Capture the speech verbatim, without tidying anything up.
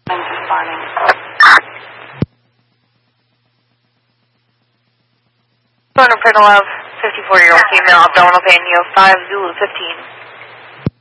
I'm responding. Phone of Love, fifty-four-year-old female, abdominal pain, U five Zulu fifteen.